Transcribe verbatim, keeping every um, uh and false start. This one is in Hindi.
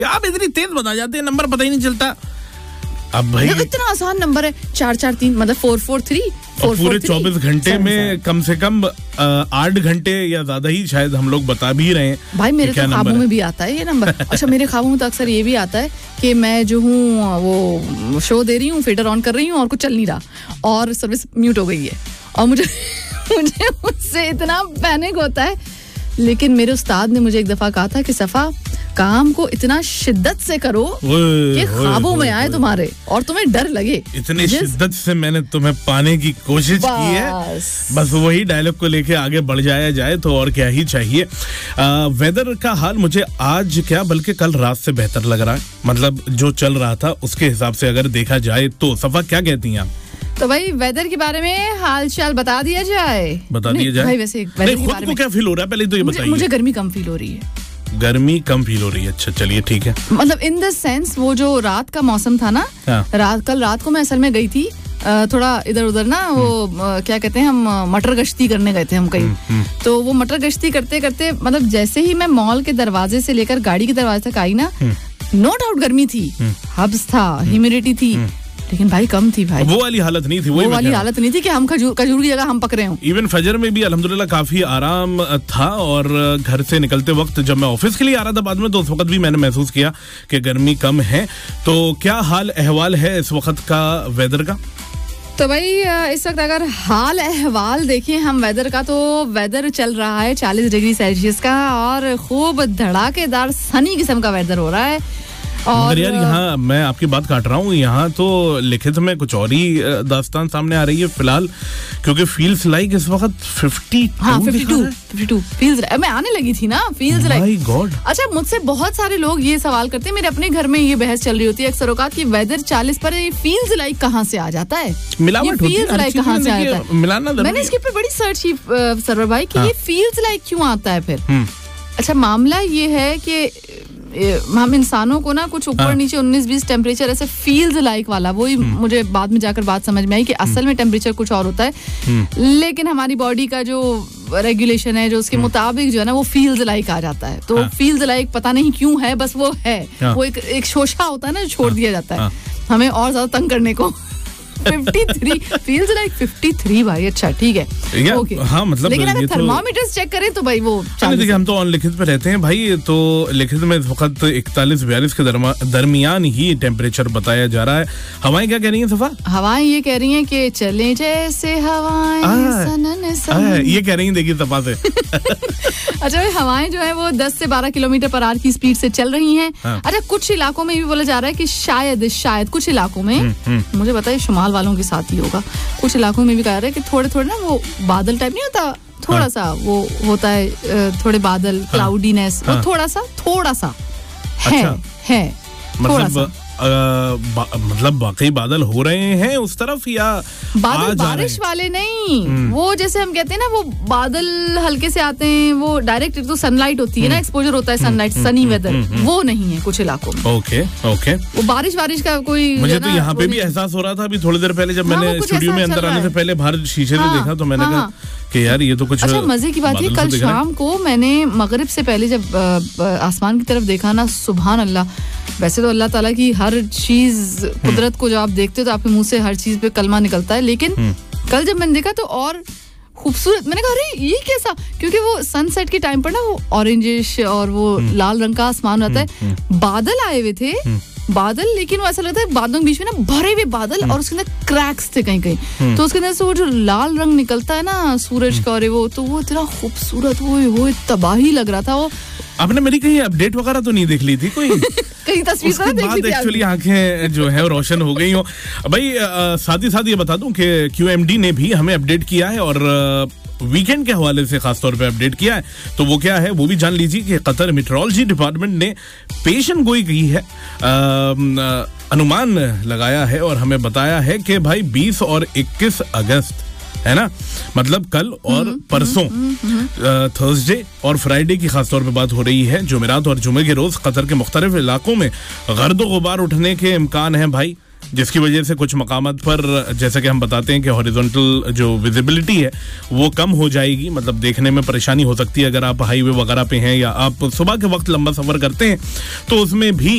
आप इतनी तेज बता जाते हैं, नंबर पता ही नहीं चलता। अब भाई इतना आसान नंबर है, चार चार तीन मतलब फोर फोर थ्री। और पूरे चौबीस घंटे में कम से कम आठ घंटे या ज्यादा ही शायद हम लोग बता भी रहे हैं। भाई मेरे तो ख्वाबों में भी आता है ये नंबर। अच्छा, मेरे ख्वाबों में तो अक्सर ये भी आता है कि मैं जो हूँ वो शो दे रही हूँ, फिल्टर ऑन कर रही हूँ और कुछ चल नहीं रहा और सर्विस म्यूट हो गई है और मुझे मुझे उससे इतना पैनिक होता है। लेकिन मेरे उस्ताद ने मुझे एक दफा कहा था कि सफा, काम को इतना शिद्दत से करो कि ख्वाबों में आए तुम्हारे और तुम्हें डर लगे। इतनी शिद्दत से मैंने तुम्हें पाने की कोशिश की है, बस वही डायलॉग को लेके आगे बढ़ जाया जाए तो और क्या ही चाहिए। आ, वेदर का हाल मुझे आज क्या बल्कि कल रात से बेहतर लग रहा है। मतलब जो चल रहा था उसके हिसाब से अगर देखा जाए तो। सफा क्या कहती हैं आप? तो भाई वेदर के बारे में हाल चाल बता दिया जाए। बता दिया जाए भाई वैसे नहीं, खुद को क्या फील हो रहा है पहले तो ये बताइए। मुझे गर्मी कम फील हो रही है। गर्मी कम फील हो रही है, अच्छा चलिए ठीक है। मतलब इन द सेंस वो जो रात का मौसम था ना, हाँ। रात कल रात को मैं असल में गई थी थोड़ा इधर उधर ना, वो क्या कहते हैं हम मटर गश्ती करने गए थे हम कहीं। तो वो मटर गश्ती करते करते मतलब जैसे ही मैं मॉल के दरवाजे से लेकर गाड़ी के दरवाजे तक आई ना, नो डाउट गर्मी थी, हब्स था, ह्यूमिडिटी थी, लेकिन भाई कम थी भाई। वो वाली हालत नहीं थी, वो वाली हालत नहीं थी कि हम खजूर खजूर की जगह हम पकड़े हों। इवन फजर में भी अल्हम्दुलिल्लाह काफी आराम था और घर से निकलते वक्त जब मैं ऑफिस के लिए आ रहा था बाद में, तो उस वक्त भी मैंने महसूस किया कि गर्मी कम है। तो क्या हाल अहवाल है इस वक्त का वेदर का? तो भाई इस वक्त अगर हाल अहवाल देखें हम वेदर का, तो वेदर चल रहा है चालीस डिग्री सेल्सियस का और खूब धड़ाकेदार सनी किस्म का वेदर हो रहा है। और यार यहाँ मैं आपकी बात काट रहा हूँ, यहाँ तो लिखित में कुछ और ही दास्तान सामने आ रही है फिलहाल, क्योंकि फील्स लाइक इस वक्त फिफ्टी टू हाँ, fifty to, fifty to feels मैं आने लगी थी ना, फील्स लाइक गॉड। अच्छा, मुझसे बहुत सारे लोग ये सवाल करते हैं, मेरे अपने घर में ये बहस चल रही होती है अक्सर औकात की वेदर चालीस पर ये फील्स लाइक कहाँ से आ जाता है, मिलावट होती है, फील्स लाइक कहाँ से आता है, मिलाना। मैंने इसके ऊपर बड़ी सर्च की सरवर भाई कि ये फील्स लाइक क्यों आता है फिर। अच्छा, मामला ये है कि हम इंसानों को ना कुछ ऊपर नीचे उन्नीस बीस टेम्परेचर ऐसे फील्स लाइक वाला, वही मुझे बाद में जाकर बात समझ में आई कि असल में टेम्परेचर कुछ और होता है, लेकिन हमारी बॉडी का जो रेगुलेशन है जो उसके मुताबिक जो है ना वो फील्स लाइक आ जाता है। तो फील्स लाइक पता नहीं क्यों है, बस वो है, वो एक एक शोषा होता है ना जो छोड़ दिया जाता है हमें और ज्यादा तंग करने को। तिरेपन feels like तिरेपन भाई। अच्छा ठीक है, ओके हाँ, मतलब लेकिन अगर थर्मामीटर्स चेक करें तो भाई वो देखिए हम तो ऑन लिखित पे रहते हैं भाई, तो लिखित में इस वक्त इकतालीस बयालीस के दरमियान ही टेम्परेचर बताया जा रहा है। हवाएं क्या कह रही हैं सफा? हवाएं ये कह रही हैं कि चले जैसे हवाएं सनन सनन, ये कह रही हैं देखिए सफा से। अच्छा भाई, हवाएं जो है वो दस से बारह किलोमीटर पर आवर की स्पीड से चल रही हैं। अच्छा, कुछ इलाकों में भी बोला जा रहा है कि शायद शायद कुछ इलाकों में, मुझे बताइए शुमाल वालों के साथ ही होगा, कुछ इलाकों में भी कह रहे हैं कि थोड़े थोड़े ना वो बादल टाइप नहीं होता, थोड़ा सा वो होता है, थोड़े बादल क्लाउडीनेस, वो थोड़ा सा थोड़ा सा है है थोड़ा सा आ, बा, मतलब बाकी बादल हो रहे हैं उस तरफ, या बादल बारिश वाले नहीं, वो जैसे हम कहते हैं ना वो बादल हल्के से आते हैं, वो डायरेक्ट तो सनलाइट होती है ना, एक्सपोजर होता है सनलाइट, सनी वेदर, वो नहीं है कुछ इलाकों में। ओके ओके, वो बारिश बारिश का कोई, मुझे तो यहाँ पे भी एहसास हो रहा था अभी थोड़ी देर पहले जब मैंने स्टूडियो में अंदर आने से पहले बाहर शीशे से देखा तो मैंने कहा कि यार ये तो कुछ। अच्छा, मजे की बात है, कल शाम को मैंने मगरिब से पहले जब आसमान की तरफ देखा ना, सुभान अल्लाह, वैसे तो अल्लाह ताला की हर चीज कुदरत को जब आप देखते हो तो आपके मुंह से हर चीज पे कलमा निकलता है, लेकिन कल जब मैंने देखा तो और खूबसूरत, मैंने कहा अरे ये कैसा, क्योंकि वो सनसेट के टाइम पर ना वो ऑरेंजिश और वो लाल रंग का आसमान रहता है, बादल आए हुए थे बादल, लेकिन वो ऐसा लगता है बादलों के बीच में ना भरे हुए बादल और उसके अंदर क्रैक्स थे कहीं कहीं, तो उसके अंदर से वो जो लाल रंग निकलता है ना सूरज का, और वो तो वो इतना खूबसूरत, वो वो तबाही लग रहा था। वो आपने मेरी कहीं अपडेट वगैरह तो नहीं देख ली थी कोई? कहीं तस्वीर तो देख ली थी एक्चुअली, आंखें जो है रोशन हो गई हो भाई। साथ ही साथ ये बता दूं कि क्यूएमडी ने भी हमें अपडेट किया है और वीकेंड के हवाले से खासतौर पे अपडेट किया है, तो वो क्या है वो भी जान लीजिए कि कतर मेट्रोलॉजी डिपार्टमेंट ने पेशन गोई की है, अनुमान लगाया है और हमें बताया है कि भाई बीस और इक्कीस अगस्त है ना, मतलब कल और परसों थर्सडे और फ्राइडे की खासतौर पे बात हो रही है, जुमेरात और जुमे के रोज कतर के मुख्तलिफ इलाकों में गर्द गुबार उठने के इम्कान है भाई, जिसकी वजह से कुछ मकामात पर जैसे कि हम बताते हैं कि हॉरिजॉन्टल जो विजिबिलिटी है वो कम हो जाएगी, मतलब देखने में परेशानी हो सकती है अगर आप हाईवे वगैरह पे हैं या आप सुबह के वक्त लंबा सफर करते हैं तो उसमें भी